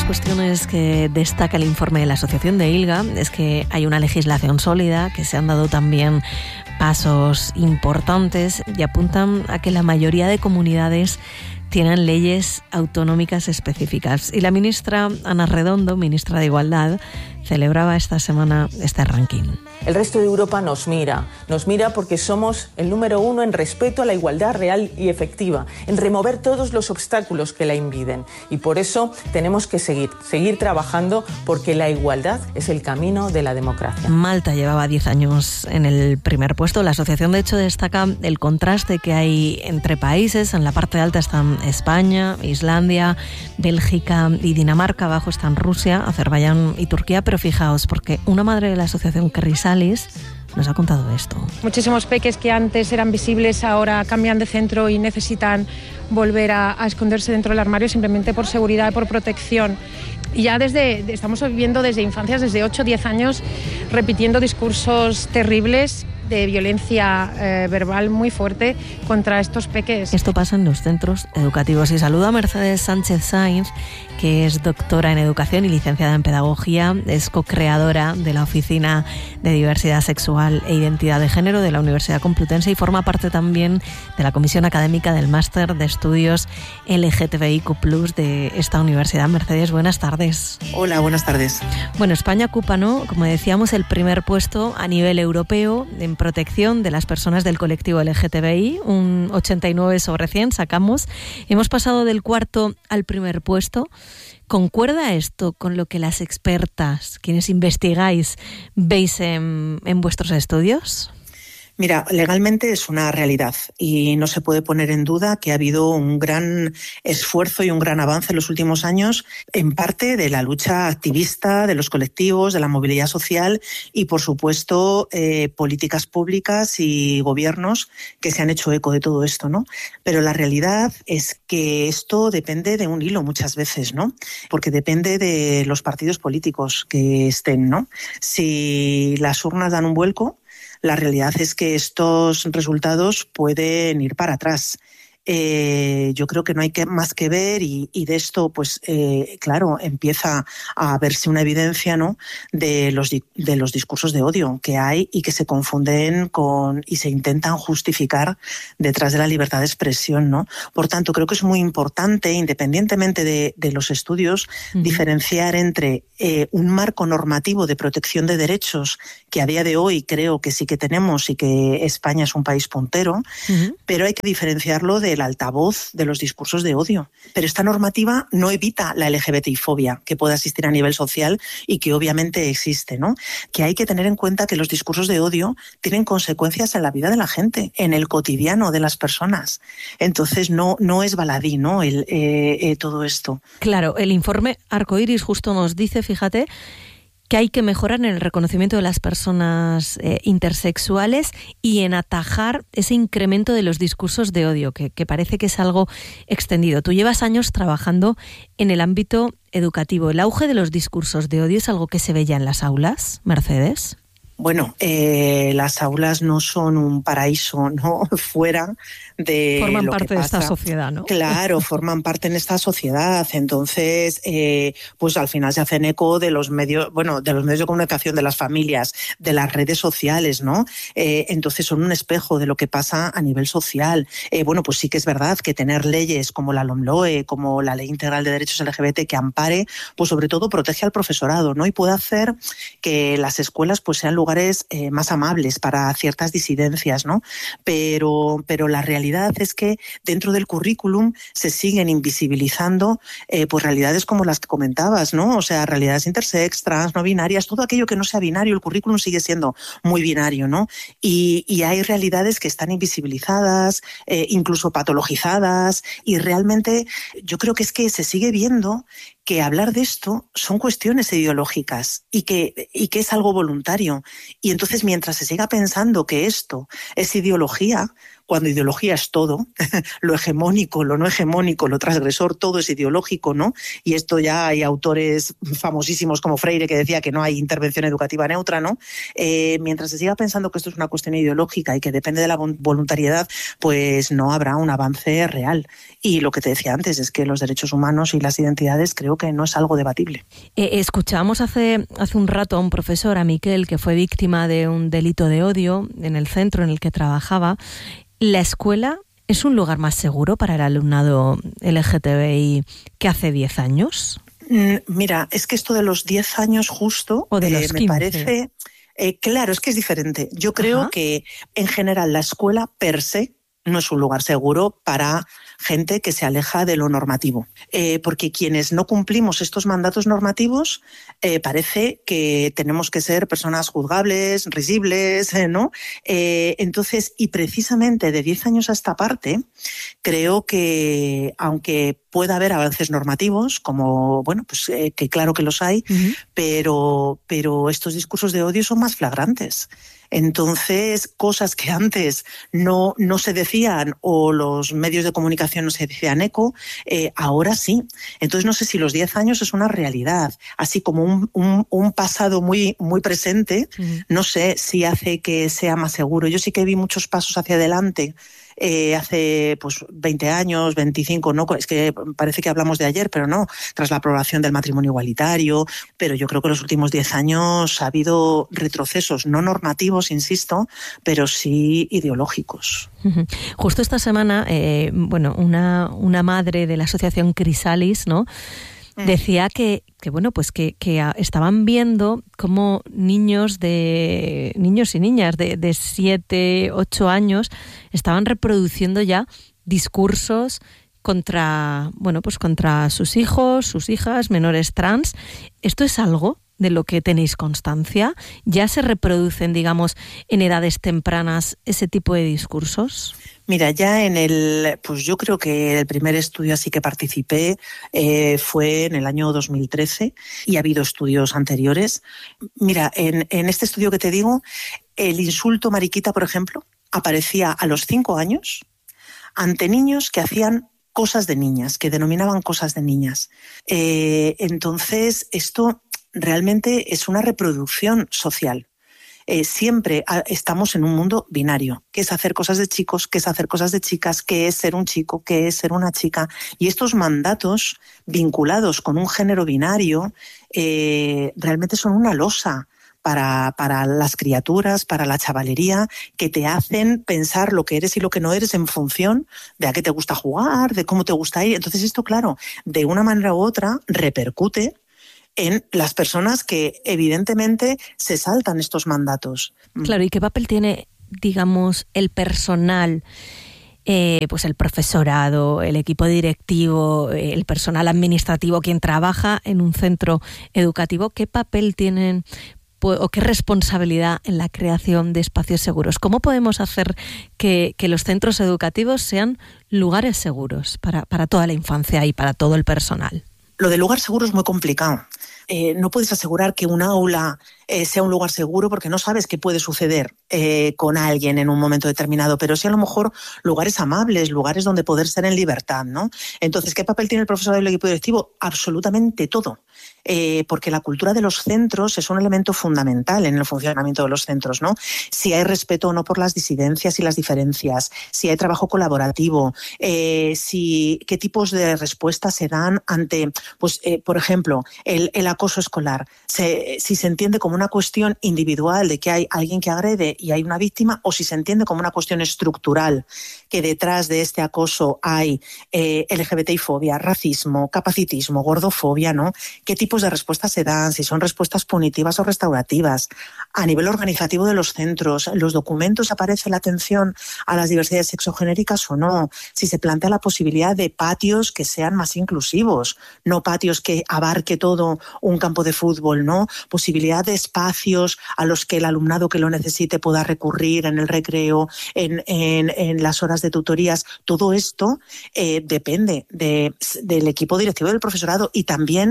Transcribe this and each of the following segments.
cuestiones que destaca el informe de la Asociación de ILGA es que hay una legislación sólida, que se han dado también pasos importantes y apuntan a que la mayoría de comunidades tienen leyes autonómicas específicas. Y la ministra Ana Redondo, ministra de Igualdad, celebraba esta semana este ranking. El resto de Europa nos mira porque somos el número 1 en respeto a la igualdad real y efectiva, en remover todos los obstáculos que la impiden. Y por eso tenemos que seguir trabajando, porque la igualdad es el camino de la democracia. Malta llevaba 10 años en el primer puesto. La asociación, de hecho, destaca el contraste que hay entre países. En la parte alta están España, Islandia, Bélgica y Dinamarca. Abajo están Rusia, Azerbaiyán y Turquía. Pero fijaos, porque una madre de la asociación, Carrisalis, nos ha contado esto. Muchísimos peques que antes eran visibles ahora cambian de centro y necesitan volver a esconderse dentro del armario simplemente por seguridad y por protección. Y ya estamos viviendo desde infancias, desde 8 o 10 años, repitiendo discursos terribles de violencia verbal muy fuerte contra estos peques. Esto pasa en los centros educativos. Y saludo a Mercedes Sánchez Sainz, que es doctora en educación y licenciada en pedagogía, es co-creadora de la Oficina de Diversidad Sexual e Identidad de Género de la Universidad Complutense y forma parte también de la comisión académica del Máster de Estudios LGTBIQ+ de esta universidad. Mercedes, buenas tardes. Hola, buenas tardes. Bueno, España ocupa, como decíamos, el primer puesto a nivel europeo en protección de las personas del colectivo LGTBI, un 89 sobre 100 sacamos. Hemos pasado del cuarto al primer puesto. ¿Concuerda esto con lo que las expertas, quienes investigáis, veis en vuestros estudios? Mira, legalmente es una realidad y no se puede poner en duda que ha habido un gran esfuerzo y un gran avance en los últimos años, en parte de la lucha activista de los colectivos, de la movilidad social y, por supuesto, políticas públicas y gobiernos que se han hecho eco de todo esto, ¿no? Pero la realidad es que esto depende de un hilo muchas veces, ¿no? Porque depende de los partidos políticos que estén, ¿no? Si las urnas dan un vuelco, la realidad es que estos resultados pueden ir para atrás. Yo creo que no hay más que ver y de esto, pues claro, empieza a verse una evidencia, ¿no?, de los discursos de odio que hay y que se confunden y se intentan justificar detrás de la libertad de expresión, ¿no? Por tanto, creo que es muy importante, independientemente de los estudios, diferenciar entre un marco normativo de protección de derechos que a día de hoy creo que sí que tenemos y que España es un país puntero, pero hay que diferenciarlo del altavoz de los discursos de odio. Pero esta normativa no evita la LGBTI-fobia que pueda existir a nivel social y que obviamente existe, ¿no? Que hay que tener en cuenta que los discursos de odio tienen consecuencias en la vida de la gente, en el cotidiano de las personas. Entonces no es baladí, ¿no?, todo esto. Claro, el informe Arcoiris justo nos dice, fíjate, que hay que mejorar en el reconocimiento de las personas intersexuales y en atajar ese incremento de los discursos de odio, que parece que es algo extendido. Tú llevas años trabajando en el ámbito educativo. ¿El auge de los discursos de odio es algo que se ve ya en las aulas, Mercedes? Bueno, las aulas no son un paraíso, ¿no?, fuera de forman lo parte que de pasa. esta sociedad, ¿no? Claro, forman parte en esta sociedad. Entonces, pues al final se hacen eco de los medios, de comunicación, de las familias, de las redes sociales, ¿no? Entonces son un espejo de lo que pasa a nivel social. Pues sí que es verdad que tener leyes como la LOMLOE, como la Ley Integral de Derechos LGBT que ampare, pues sobre todo protege al profesorado, ¿no? Y puede hacer que las escuelas pues sean lugares más amables para ciertas disidencias, ¿no? Pero la realidad es que dentro del currículum se siguen invisibilizando pues realidades como las que comentabas, ¿no? O sea, realidades intersex, trans, no binarias, todo aquello que no sea binario, el currículum sigue siendo muy binario, ¿no? Y hay realidades que están invisibilizadas, incluso patologizadas, y realmente yo creo que es que se sigue viendo que hablar de esto son cuestiones ideológicas y que es algo voluntario. Y entonces, mientras se siga pensando que esto es ideología, cuando ideología es todo, lo hegemónico, lo no hegemónico, lo transgresor, todo es ideológico, ¿no? Y esto ya hay autores famosísimos como Freire que decía que no hay intervención educativa neutra, ¿no? Mientras se siga pensando que esto es una cuestión ideológica y que depende de la voluntariedad, pues no habrá un avance real. Y lo que te decía antes es que los derechos humanos y las identidades creo que no es algo debatible. Escuchamos hace un rato a un profesor, a Miquel, que fue víctima de un delito de odio en el centro en el que trabajaba. ¿La escuela es un lugar más seguro para el alumnado LGTBI que hace 10 años? Mira, es que esto de los 10 años justo o de los 15. Me parece... claro, es que es diferente. Yo creo que en general la escuela per se no es un lugar seguro para gente que se aleja de lo normativo. Porque quienes no cumplimos estos mandatos normativos parece que tenemos que ser personas juzgables, risibles, ¿no? Entonces, y precisamente de 10 años a esta parte, creo que aunque pueda haber avances normativos, como, bueno, pues que claro que los hay, pero estos discursos de odio son más flagrantes. Entonces, cosas que antes no se decían o los medios de comunicación no se decían eco, ahora sí. Entonces, no sé si los 10 años es una realidad, así como un pasado muy, muy presente, no sé si hace que sea más seguro. Yo sí que vi muchos pasos hacia adelante. Hace pues 20 años, 25, no, es que parece que hablamos de ayer, pero no, tras la aprobación del matrimonio igualitario, pero yo creo que en los últimos 10 años ha habido retrocesos, no normativos, insisto, pero sí ideológicos. Justo esta semana, una madre de la asociación Crisalis, ¿no?, decía que estaban viendo cómo niños y niñas de 7, 8 años estaban reproduciendo ya discursos contra sus hijos, sus hijas, menores trans. ¿Esto es algo de lo que tenéis constancia? ¿Ya se reproducen, digamos, en edades tempranas ese tipo de discursos? Mira, ya pues yo creo que el primer estudio así que participé fue en el año 2013 y ha habido estudios anteriores. Mira, en este estudio que te digo, el insulto mariquita, por ejemplo, aparecía a los 5 años ante niños que hacían cosas de niñas, que denominaban cosas de niñas. Entonces, esto realmente es una reproducción social. Siempre estamos en un mundo binario, que es hacer cosas de chicos, que es hacer cosas de chicas, que es ser un chico, que es ser una chica. Y estos mandatos vinculados con un género binario realmente son una losa para las criaturas, para la chavalería, que te hacen pensar lo que eres y lo que no eres en función de a qué te gusta jugar, de cómo te gusta ir. Entonces esto, claro, de una manera u otra repercute en las personas que evidentemente se saltan estos mandatos. Claro, ¿y qué papel tiene, digamos, el personal, pues el profesorado, el equipo directivo, el personal administrativo, quien trabaja en un centro educativo? ¿Qué papel tienen o qué responsabilidad en la creación de espacios seguros? ¿Cómo podemos hacer que los centros educativos sean lugares seguros para toda la infancia y para todo el personal? Lo del lugar seguro es muy complicado. No puedes asegurar que un aula sea un lugar seguro porque no sabes qué puede suceder con alguien en un momento determinado, pero sí a lo mejor lugares amables, lugares donde poder ser en libertad, ¿no? Entonces, ¿qué papel tiene el profesorado del equipo directivo? Absolutamente todo. Porque la cultura de los centros es un elemento fundamental en el funcionamiento de los centros, ¿no? Si hay respeto o no por las disidencias y las diferencias, si hay trabajo colaborativo, qué tipos de respuestas se dan ante, pues, por ejemplo, el acoso escolar. Si se entiende como una cuestión individual de que hay alguien que agrede y hay una víctima, o si se entiende como una cuestión estructural, que detrás de este acoso hay LGBTI-fobia, racismo, capacitismo, gordofobia, ¿no? ¿Qué tipos de respuestas se dan? Si son respuestas punitivas o restaurativas. A nivel organizativo de los centros, ¿en los documentos aparece la atención a las diversidades sexogenéricas o no? Si se plantea la posibilidad de patios que sean más inclusivos, no patios que abarque todo un campo de fútbol, ¿no? Posibilidad de espacios a los que el alumnado que lo necesite pueda recurrir en el recreo, en las horas de tutorías. Todo esto depende del equipo directivo del profesorado y también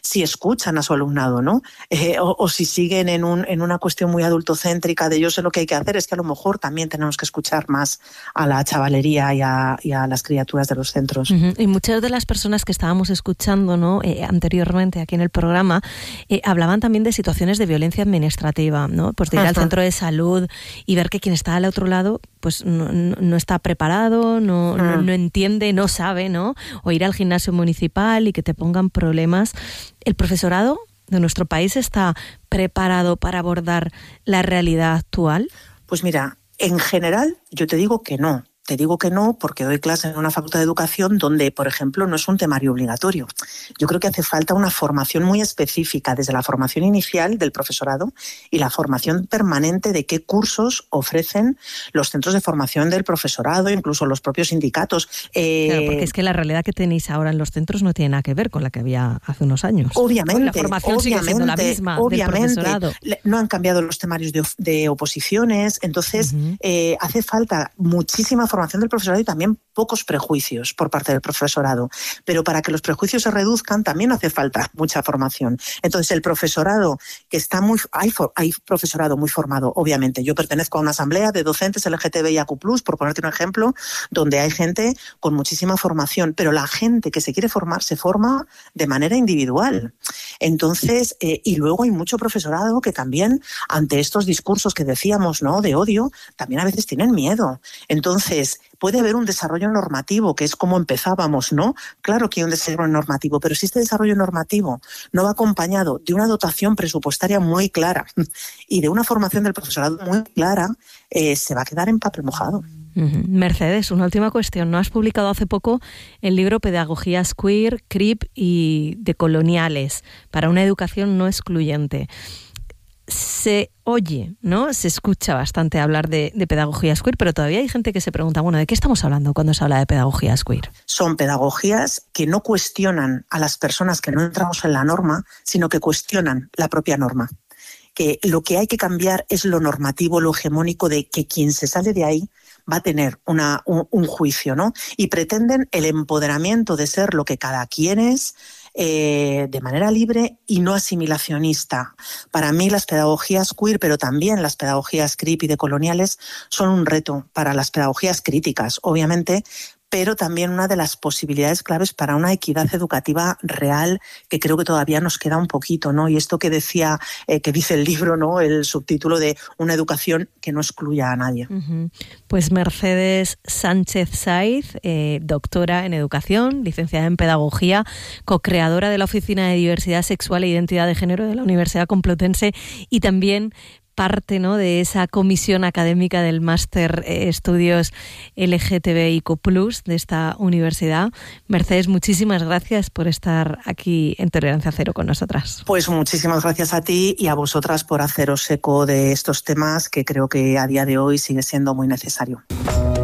si escuchan a su alumnado, ¿no? O si siguen en una cuestión muy adultocéntrica de yo sé lo que hay que hacer, es que a lo mejor también tenemos que escuchar más a la chavalería y a las criaturas de los centros. Y muchas de las personas que estábamos escuchando, ¿no? Anteriormente aquí en el programa hablaban también de situaciones de violencia administrativa, ¿no? Pues de ir al centro de salud y ver que quien está al otro lado pues no está preparado, no entiende, no sabe, ¿no? O ir al gimnasio municipal y que te pongan problemas. ¿El profesorado de nuestro país está preparado para abordar la realidad actual? Pues mira, en general yo te digo que no. Te digo que no porque doy clase en una facultad de educación donde, por ejemplo, no es un temario obligatorio. Yo creo que hace falta una formación muy específica desde la formación inicial del profesorado y la formación permanente de qué cursos ofrecen los centros de formación del profesorado, incluso los propios sindicatos. Claro, porque es que la realidad que tenéis ahora en los centros no tiene nada que ver con la que había hace unos años. Obviamente. La formación sigue siendo la misma del profesorado. No han cambiado los temarios de oposiciones, entonces hace falta muchísima formación del profesorado y también pocos prejuicios por parte del profesorado. Pero para que los prejuicios se reduzcan también hace falta mucha formación. Entonces el profesorado que está hay profesorado muy formado, obviamente. Yo pertenezco a una asamblea de docentes LGTBIQ+, por ponerte un ejemplo, donde hay gente con muchísima formación, pero la gente que se quiere formar se forma de manera individual. Entonces, y luego hay mucho profesorado que también ante estos discursos que decíamos, ¿no?, de odio, también a veces tienen miedo. Entonces, puede haber un desarrollo normativo, que es como empezábamos, ¿no? Claro que hay un desarrollo normativo, pero si este desarrollo normativo no va acompañado de una dotación presupuestaria muy clara y de una formación del profesorado muy clara, se va a quedar en papel mojado. Mercedes, una última cuestión. ¿No has publicado hace poco el libro Pedagogías Queer, CRIP y Decoloniales para una educación no excluyente? Se oye, ¿no? Se escucha bastante hablar de pedagogías queer, pero todavía hay gente que se pregunta, bueno, ¿de qué estamos hablando cuando se habla de pedagogías queer? Son pedagogías que no cuestionan a las personas que no entramos en la norma, sino que cuestionan la propia norma. Que lo que hay que cambiar es lo normativo, lo hegemónico de que quien se sale de ahí va a tener un juicio, ¿no? Y pretenden el empoderamiento de ser lo que cada quien es, de manera libre y no asimilacionista. Para mí las pedagogías queer, pero también las pedagogías CRIP y decoloniales son un reto para las pedagogías críticas, obviamente, pero también una de las posibilidades claves para una equidad educativa real, que creo que todavía nos queda un poquito, ¿no? Y esto que decía, que dice el libro, ¿no?, el subtítulo de una educación que no excluya a nadie. Pues Mercedes Sánchez Saiz, doctora en educación, licenciada en pedagogía, co-creadora de la Oficina de Diversidad Sexual e Identidad de Género de la Universidad Complutense y también parte, ¿no?, de esa comisión académica del Máster Estudios LGTBIQ+, de esta universidad. Mercedes, muchísimas gracias por estar aquí en Tolerancia Cero con nosotras. Pues muchísimas gracias a ti y a vosotras por haceros eco de estos temas que creo que a día de hoy sigue siendo muy necesario.